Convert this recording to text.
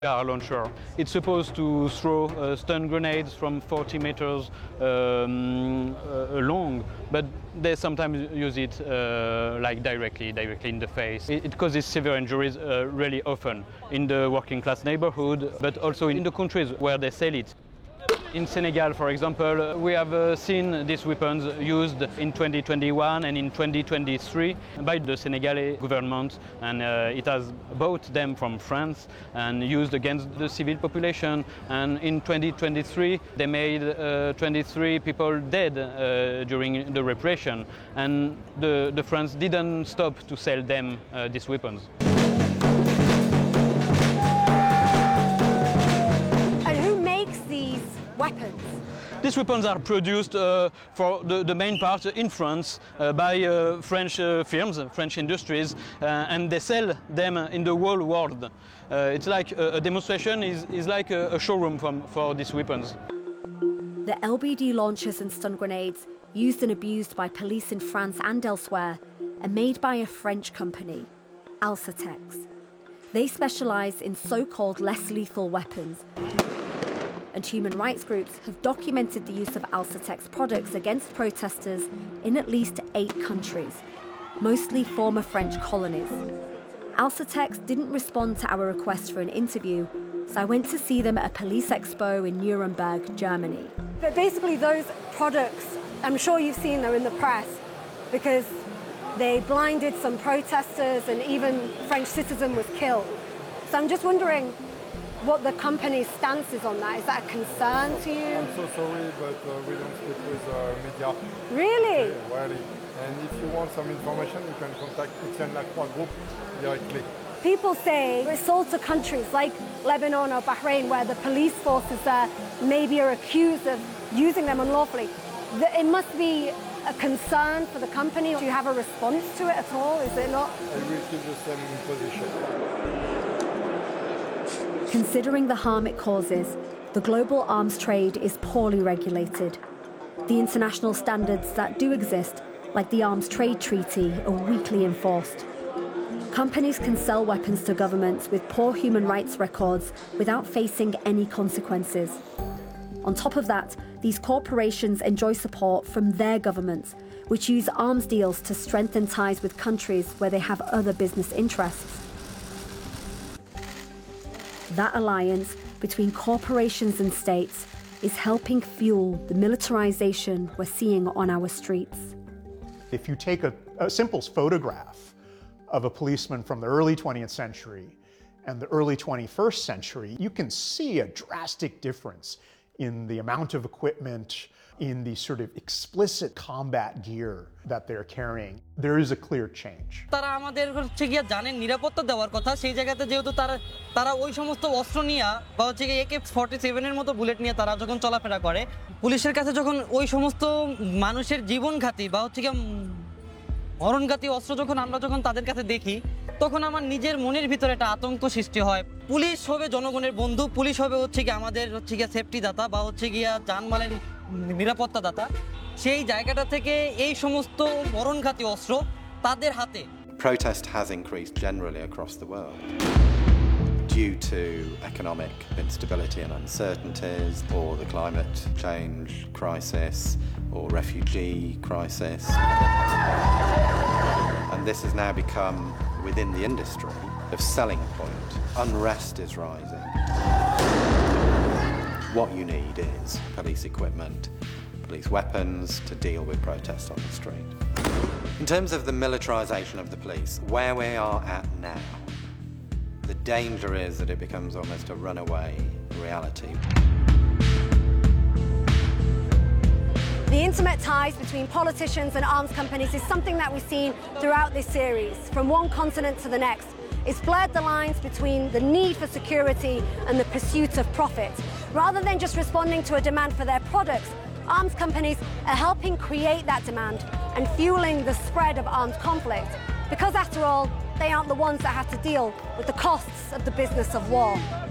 AR launcher. It's supposed to throw stun grenades from 40 meters long, but they sometimes use it like directly in the face. It causes severe injuries really often in the working class neighborhood, but also in the countries where they sell it. In Senegal, for example, we have seen these weapons used in 2021 and in 2023 by the Senegalese government, and it has bought them from France and used against the civil population. And in 2023, they made 23 people dead during the repression, and the France didn't stop to sell them these weapons. Weapons. These weapons are produced for the main part in France by French firms, French industries, and they sell them in the whole world. It's like a demonstration is like a showroom for these weapons. The LBD launchers and stun grenades, used and abused by police in France and elsewhere, are made by a French company, Alsatex. They specialise in so-called less lethal weapons. And human rights groups have documented the use of Alsatex products against protesters in at least 8 countries, mostly former French colonies. Alsatex didn't respond to our request for an interview, so I went to see them at a police expo in Nuremberg, Germany. But basically those products, I'm sure you've seen them in the press, because they blinded some protesters and even a French citizen was killed. So I'm just wondering what the company's stance is on that. Is that a concern to you? I'm so sorry, but we don't speak with media. Really? Really. And if you want some information, you can contact Etienne Lacroix Group directly. People say it's sold to countries like Lebanon or Bahrain, where the police forces there maybe are accused of using them unlawfully. It must be a concern for the company. Do you have a response to it at all? Is it not? I will keep the same position. Considering the harm it causes, the global arms trade is poorly regulated. The international standards that do exist, like the Arms Trade Treaty, are weakly enforced. Companies can sell weapons to governments with poor human rights records without facing any consequences. On top of that, these corporations enjoy support from their governments, which use arms deals to strengthen ties with countries where they have other business interests. That alliance between corporations and states is helping fuel the militarization we're seeing on our streets. If you take a simple photograph of a policeman from the early 20th century and the early 21st century, you can see a drastic difference in the amount of equipment, in the sort of explicit combat gear that they're carrying. There is a clear change. তারা আমাদের হচ্ছে গিয়া জানেন নিরাপত্তা দেওয়ার কথা, সেই জায়গাতে যেহেতু তারা ওই সমস্ত অস্ত্র নিয়ে বা হচ্ছে গিয়ে AK-47 এর মতো বুলেট নিয়ে তারা যখন চলাফেরা করে, পুলিশের কাছে যখন ওই সমস্ত মানুষের জীবনঘাতী বা হচ্ছে গিয়ে মরণঘাতী অস্ত্র আমরা যখন তাদের কাছে দেখি, তখন আমার নিজের মনের ভিতরে একটা আতঙ্ক সৃষ্টি হয়। পুলিশ হবে জনগণের বন্ধু, পুলিশ হবে হচ্ছে গিয়ে আমাদের হচ্ছে গিয়ে সেফটি দাতা বা হচ্ছে গিয়া জানমালের নিরাপত্তা দাতা। সেই জায়গাটা থেকে এই সমস্ত মরণঘাতী অস্ত্র তাদের হাতে। Protest has increased generally across the world due to economic instability and uncertainties, or the climate change crisis, or refugee crisis. And this has now become, within the industry, a selling point. Unrest is rising. What you need is police equipment, police weapons to deal with protests on the street. In terms of the militarisation of the police, where we are at now, the danger is that it becomes almost a runaway reality. The intimate ties between politicians and arms companies is something that we've seen throughout this series, from one continent to the next. It's blurred the lines between the need for security and the pursuit of profit. Rather than just responding to a demand for their products, arms companies are helping create that demand and fueling the spread of armed conflict. Because after all, they aren't the ones that have to deal with the costs of the business of war.